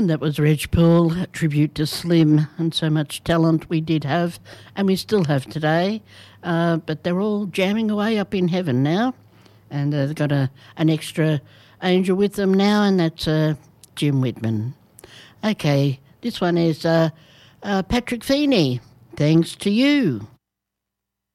And that was Reg Poole, a tribute to Slim and so much talent we did have and we still have today. But they're all jamming away up in heaven now, and they've got an extra angel with them now, and that's Jim Whitman. Okay, this one is Patrick Feeney, Thanks to You.